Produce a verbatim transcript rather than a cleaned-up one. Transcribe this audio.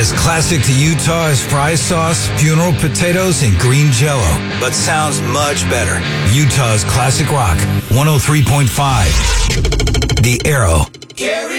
As classic to Utah as fry sauce, funeral potatoes, and green jello, but sounds much better. Utah's classic rock, one oh three point five. The Arrow.